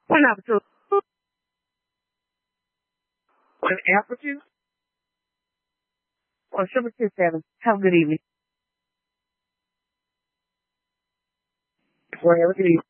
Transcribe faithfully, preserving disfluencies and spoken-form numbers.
One apple juice. One apple juice. One sugar two seven. Have a good evening. Well, have a good evening.